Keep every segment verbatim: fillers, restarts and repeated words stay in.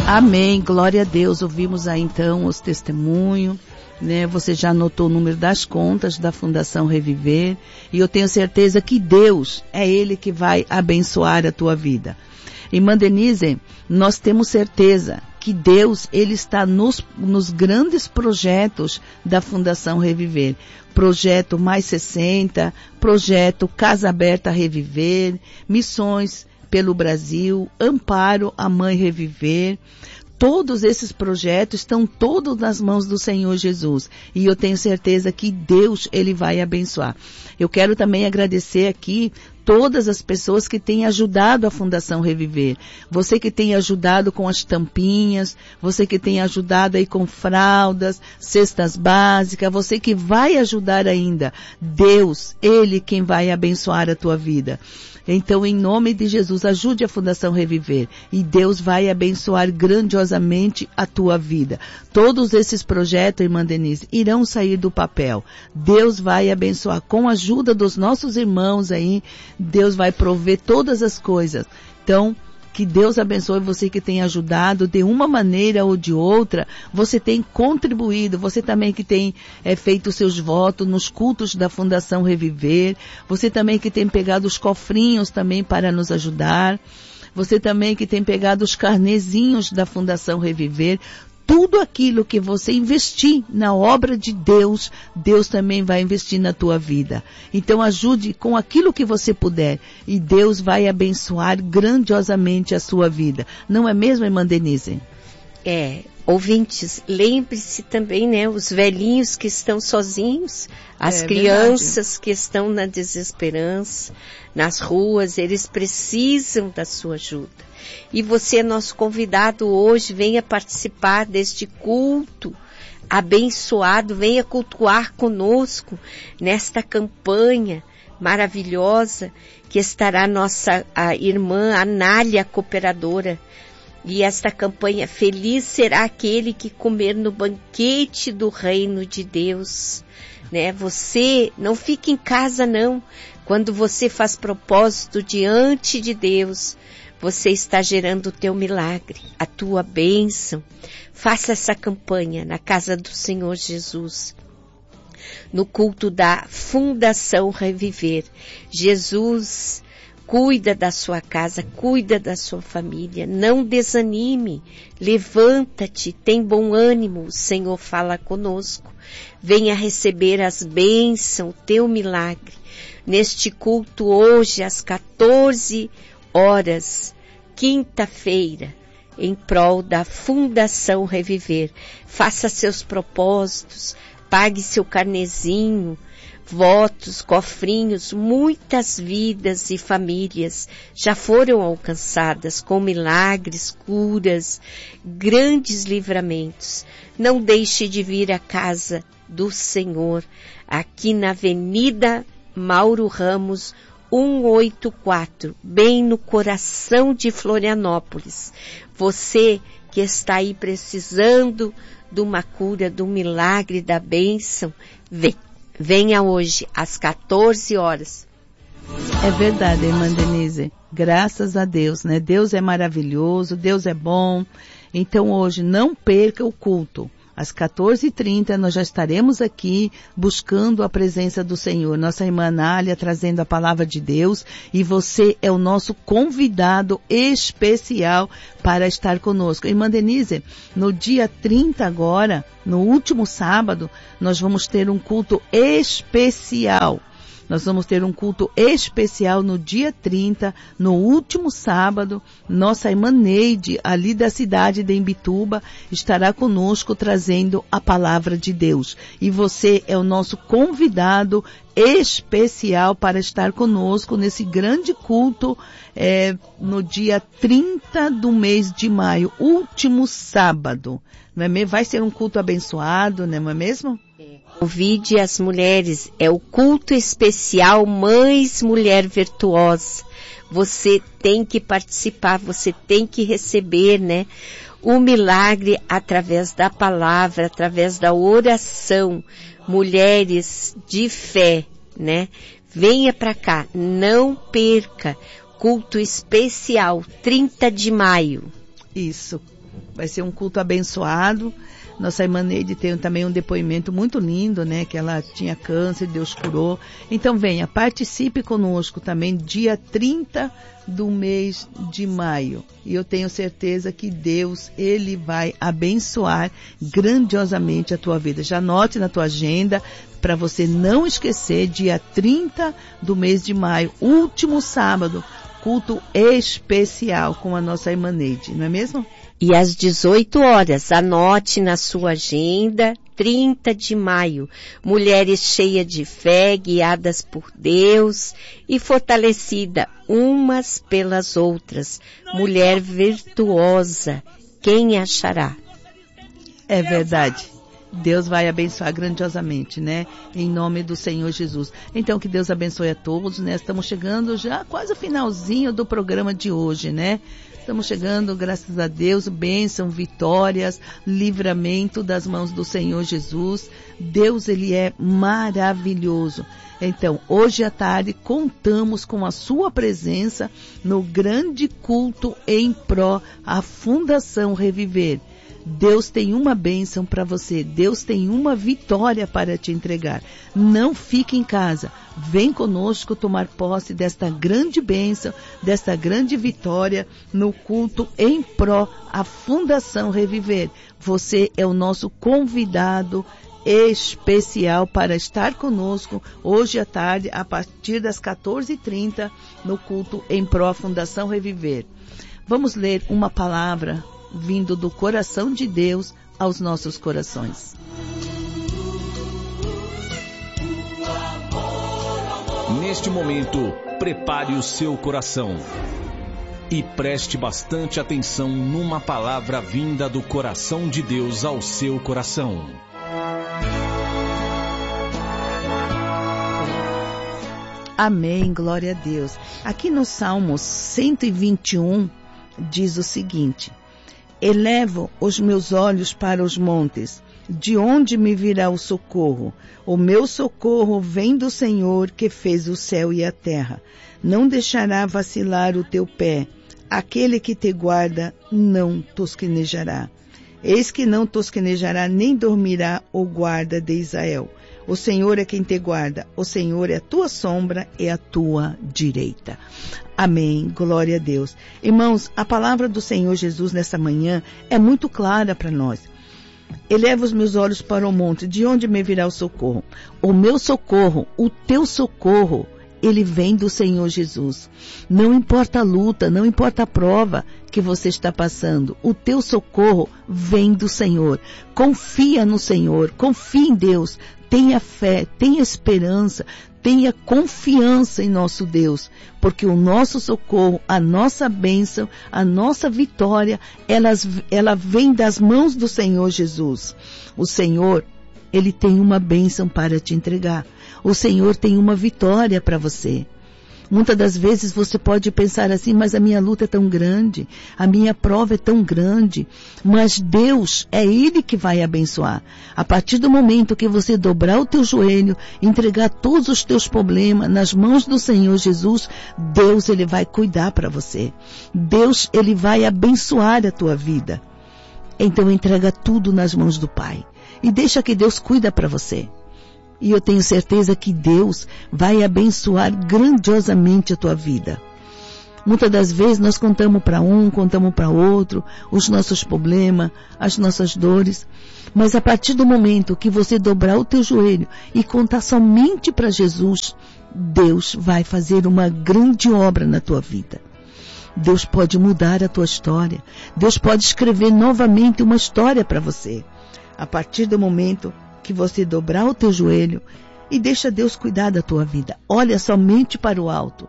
Amém, glória a Deus. Ouvimos aí então os testemunhos, né? Você já anotou o número das contas da Fundação Reviver, e eu tenho certeza que Deus é Ele que vai abençoar a tua vida. Irmã Denise, nós temos certeza que Deus, Ele está nos, nos grandes projetos da Fundação Reviver. Projeto Mais sessenta, projeto Casa Aberta Reviver, missões pelo Brasil, Amparo a Mãe Reviver. Todos esses projetos estão todos nas mãos do Senhor Jesus. E eu tenho certeza que Deus, Ele vai abençoar. Eu quero também agradecer aqui todas as pessoas que têm ajudado a Fundação Reviver. Você que tem ajudado com as tampinhas, você que tem ajudado aí com fraldas, cestas básicas, você que vai ajudar ainda. Deus, Ele quem vai abençoar a tua vida. Então, em nome de Jesus, ajude a Fundação Reviver e Deus vai abençoar grandiosamente a tua vida. Todos esses projetos, irmã Denise, irão sair do papel. Deus vai abençoar com a ajuda dos nossos irmãos aí. Deus vai prover todas as coisas. Então, que Deus abençoe você que tem ajudado de uma maneira ou de outra. Você tem contribuído, você também que tem é, feito seus votos nos cultos da Fundação Reviver. Você também que tem pegado os cofrinhos também para nos ajudar. Você também que tem pegado os carnezinhos da Fundação Reviver. Tudo aquilo que você investir na obra de Deus, Deus também vai investir na tua vida. Então ajude com aquilo que você puder e Deus vai abençoar grandiosamente a sua vida. Não é mesmo, irmã Denise? É, ouvintes, lembre-se também, né, os velhinhos que estão sozinhos, as é, crianças verdade. Que estão na desesperança, nas ruas, eles precisam da sua ajuda. E você é nosso convidado hoje, venha participar deste culto abençoado, venha cultuar conosco nesta campanha maravilhosa que estará nossa a irmã Anália, cooperadora. E esta campanha, feliz será aquele que comer no banquete do reino de Deus. Né? Você não fica em casa não, quando você faz propósito diante de Deus, você está gerando o teu milagre, a tua bênção. Faça essa campanha na casa do Senhor Jesus, no culto da Fundação Reviver. Jesus cuida da sua casa, cuida da sua família, não desanime, levanta-te, tem bom ânimo, o Senhor fala conosco. Venha receber as bênçãos, o teu milagre. Neste culto hoje, às quatorze horas, quinta-feira, em prol da Fundação Reviver. Faça seus propósitos, pague seu carnezinho, votos, cofrinhos. Muitas vidas e famílias já foram alcançadas com milagres, curas, grandes livramentos. Não deixe de vir à casa do Senhor, aqui na Avenida Mauro Ramos, cento e oitenta e quatro, bem no coração de Florianópolis. Você que está aí precisando de uma cura, de um milagre, da bênção, vem, venha hoje às quatorze horas. É verdade, irmã Denise. Graças a Deus, né? Deus é maravilhoso, Deus é bom. Então hoje não perca o culto. Às quatorze e trinta nós já estaremos aqui buscando a presença do Senhor. Nossa irmã Anália trazendo a palavra de Deus e você é o nosso convidado especial para estar conosco. Irmã Denise, no dia trinta agora, no último sábado, nós vamos ter um culto especial. Nós vamos ter um culto especial no dia trinta, no último sábado. Nossa irmã Neide, ali da cidade de Imbituba, estará conosco trazendo a palavra de Deus. E você é o nosso convidado especial para estar conosco nesse grande culto é, no dia trinta do mês de maio, último sábado. Não é mesmo? Vai ser um culto abençoado, não é mesmo? Convide as mulheres, é o culto especial Mães Mulher Virtuosa. Você tem que participar, você tem que receber, né? O milagre através da palavra, através da oração. Mulheres de fé, né? Venha pra cá, não perca. Culto especial, trinta de maio. Isso. vai ser um culto abençoado. Nossa irmã Neide tem também um depoimento muito lindo, né? Que ela tinha câncer, Deus curou. Então venha, participe conosco também dia trinta do mês de maio. E eu tenho certeza que Deus, Ele vai abençoar grandiosamente a tua vida. Já anote na tua agenda, para você não esquecer, dia trinta do mês de maio, último sábado, culto especial com a nossa irmã Neide, não é mesmo? E às dezoito horas, anote na sua agenda, trinta de maio, mulheres cheias de fé, guiadas por Deus e fortalecida umas pelas outras. Mulher virtuosa, quem achará? É verdade. Deus vai abençoar grandiosamente, né? Em nome do Senhor Jesus. Então, que Deus abençoe a todos, né? Estamos chegando já quase ao finalzinho do programa de hoje, né? Estamos chegando, graças a Deus, bênção, vitórias, livramento das mãos do Senhor Jesus. Deus, Ele é maravilhoso. Então, hoje à tarde, contamos com a sua presença no grande culto em pró à Fundação Reviver. Deus tem uma bênção para você. Deus tem uma vitória para te entregar. Não fique em casa. Vem conosco tomar posse desta grande bênção, desta grande vitória no culto em pró à Fundação Reviver. Você é o nosso convidado especial para estar conosco hoje à tarde, a partir das quatorze e trinta, no culto em pró à Fundação Reviver. Vamos ler uma palavra vindo do coração de Deus aos nossos corações. Neste momento, prepare o seu coração e preste bastante atenção numa palavra vinda do coração de Deus ao seu coração. Amém, glória a Deus. Aqui no Salmo cento e vinte e um diz o seguinte: elevo os meus olhos para os montes, de onde me virá o socorro? O meu socorro vem do Senhor, que fez o céu e a terra. Não deixará vacilar o teu pé. Aquele que te guarda não tosquenejará. Eis que não tosquenejará, nem dormirá o guarda de Israel. O Senhor é quem te guarda. O Senhor é a tua sombra e a tua direita. Amém. Glória a Deus. Irmãos, a palavra do Senhor Jesus nessa manhã é muito clara para nós. Eleva os meus olhos para o monte, de onde me virá o socorro? O meu socorro, o teu socorro, ele vem do Senhor Jesus. Não importa a luta, não importa a prova que você está passando, o teu socorro vem do Senhor. Confia no Senhor, confia em Deus, tenha fé, tenha esperança, tenha confiança em nosso Deus, porque o nosso socorro, a nossa bênção, a nossa vitória, elas, ela vem das mãos do Senhor Jesus. O Senhor, Ele tem uma bênção para te entregar. O Senhor tem uma vitória para você. Muitas das vezes você pode pensar assim, mas a minha luta é tão grande, a minha prova é tão grande, mas Deus é Ele que vai abençoar. A partir do momento que você dobrar o teu joelho, entregar todos os teus problemas nas mãos do Senhor Jesus, Deus, Ele vai cuidar para você. Deus, Ele vai abençoar a tua vida. Então entrega tudo nas mãos do Pai e deixa que Deus cuida para você. E eu tenho certeza que Deus vai abençoar grandiosamente a tua vida. Muitas das vezes nós contamos para um, contamos para outro, os nossos problemas, as nossas dores. Mas a partir do momento que você dobrar o teu joelho e contar somente para Jesus, Deus vai fazer uma grande obra na tua vida. Deus pode mudar a tua história. Deus pode escrever novamente uma história para você. A partir do momento que você dobrar o teu joelho e deixa Deus cuidar da tua vida. Olha somente para o alto.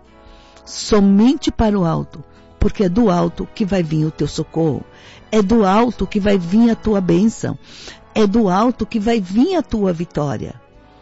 Somente para o alto. Porque é do alto que vai vir o teu socorro. É do alto que vai vir a tua bênção. É do alto que vai vir a tua vitória.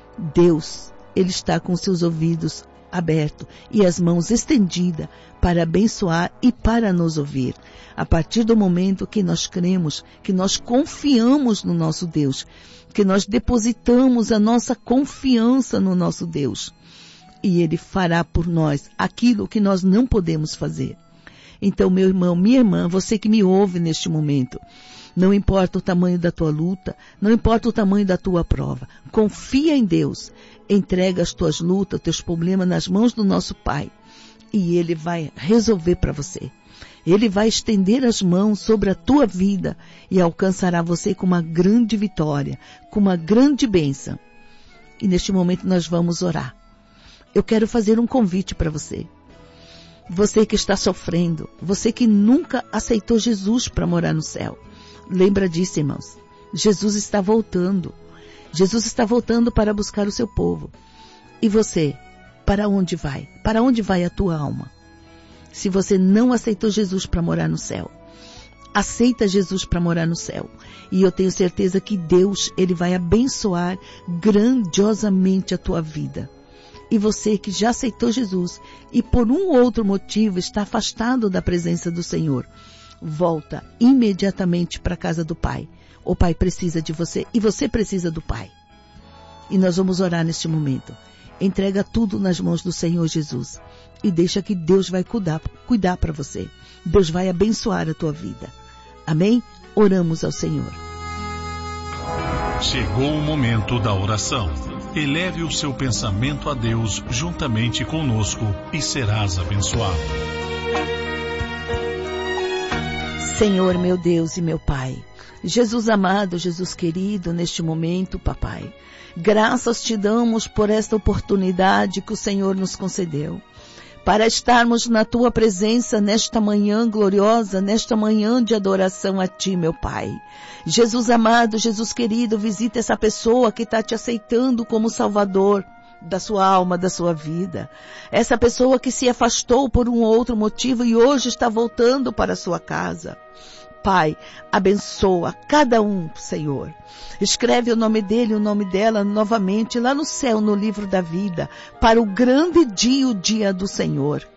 Deus, Ele está com seus ouvidos abertos e as mãos estendidas para abençoar e para nos ouvir. A partir do momento que nós cremos, que nós confiamos no nosso Deus, que nós depositamos a nossa confiança no nosso Deus. E Ele fará por nós aquilo que nós não podemos fazer. Então, meu irmão, minha irmã, você que me ouve neste momento, não importa o tamanho da tua luta, não importa o tamanho da tua prova, confia em Deus, entrega as tuas lutas, teus problemas nas mãos do nosso Pai, e Ele vai resolver para você. Ele vai estender as mãos sobre a tua vida e alcançará você com uma grande vitória, com uma grande bênção. E neste momento nós vamos orar. Eu quero fazer um convite para você. Você que está sofrendo, você que nunca aceitou Jesus para morar no céu. Lembra disso, irmãos. Jesus está voltando. Jesus está voltando para buscar o seu povo. E você, para onde vai? Para onde vai a tua alma? Se você não aceitou Jesus para morar no céu, aceita Jesus para morar no céu. E eu tenho certeza que Deus, Ele vai abençoar grandiosamente a tua vida. E você que já aceitou Jesus e por um ou outro motivo está afastado da presença do Senhor, volta imediatamente para a casa do Pai. O Pai precisa de você e você precisa do Pai. E nós vamos orar neste momento. Entrega tudo nas mãos do Senhor Jesus e deixa que Deus vai cuidar, cuidar para você. Deus vai abençoar a tua vida. Amém? Oramos ao Senhor. Chegou o momento da oração. Eleve o seu pensamento a Deus juntamente conosco e serás abençoado. Senhor, meu Deus e meu Pai, Jesus amado, Jesus querido, neste momento, papai, graças te damos por esta oportunidade que o Senhor nos concedeu, para estarmos na tua presença nesta manhã gloriosa, nesta manhã de adoração a ti, meu Pai. Jesus amado, Jesus querido, visita essa pessoa que está te aceitando como Salvador da sua alma, da sua vida. Essa pessoa que se afastou por um outro motivo e hoje está voltando para a sua casa. Pai, abençoa cada um, Senhor. Escreve o nome dele e o nome dela novamente lá no céu, no livro da vida, para o grande dia, o dia do Senhor.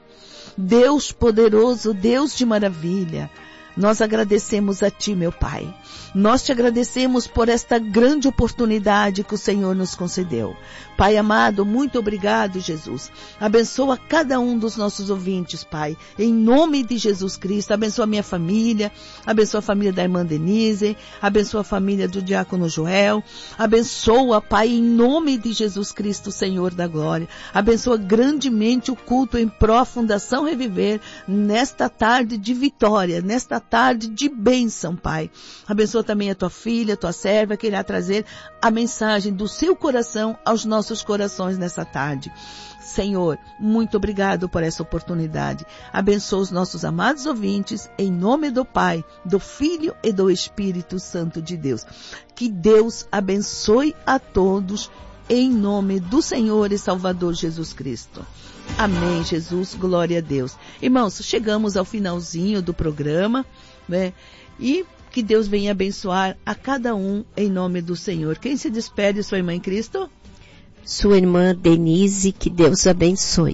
Deus poderoso, Deus de maravilha, nós agradecemos a ti, meu Pai. Nós te agradecemos por esta grande oportunidade que o Senhor nos concedeu. Pai amado, muito obrigado, Jesus. Abençoa cada um dos nossos ouvintes, Pai. Em nome de Jesus Cristo, abençoa a minha família, abençoa a família da irmã Denise, abençoa a família do diácono Joel, abençoa, Pai, em nome de Jesus Cristo, Senhor da glória. Abençoa grandemente o culto em pró Fundação Reviver, nesta tarde de vitória, nesta tarde de bênção, Pai. Abençoa também a tua filha, a tua serva, que irá trazer a mensagem do seu coração aos nossos corações nessa tarde. Senhor, muito obrigado por essa oportunidade. Abençoa os nossos amados ouvintes, em nome do Pai, do Filho e do Espírito Santo de Deus. Que Deus abençoe a todos, em nome do Senhor e Salvador Jesus Cristo. Amém, Jesus, glória a Deus. Irmãos, chegamos ao finalzinho do programa, né? E que Deus venha abençoar a cada um em nome do Senhor. Quem se despede, sua irmã em Cristo? Sua irmã Denise, que Deus abençoe.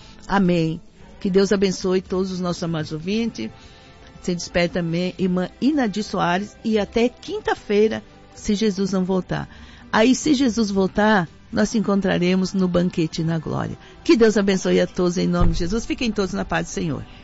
Amém. Que Deus abençoe todos os nossos amados ouvintes. Se despede também, irmã Inadir Soares, e até quinta-feira, se Jesus não voltar. Aí, se Jesus voltar, nós se encontraremos no banquete na glória. Que Deus abençoe a todos em nome de Jesus. Fiquem todos na paz do Senhor.